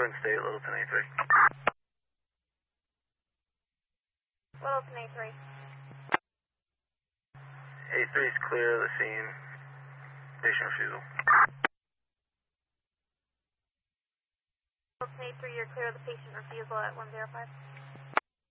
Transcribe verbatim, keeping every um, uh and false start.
Twin State, Littleton A three. Littleton A three. A three is clear of the scene. Patient refusal. Littleton A three, you're clear of the patient refusal at one zero five.